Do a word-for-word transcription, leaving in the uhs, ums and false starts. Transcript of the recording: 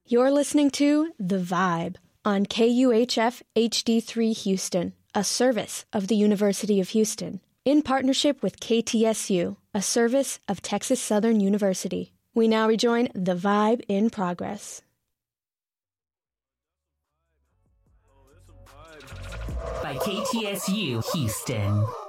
You're listening to The Vibe on K U H F H D three Houston, a service of the University of Houston, in partnership with K T S U, a service of Texas Southern University. We now rejoin The Vibe in progress. By K T S U Houston.